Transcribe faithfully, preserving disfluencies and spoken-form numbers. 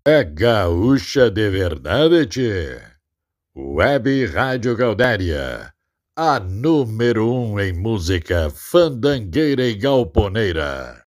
É gaúcha de verdade, tchê. Web Rádio Gaudéria, a número um em música fandangueira e galponeira.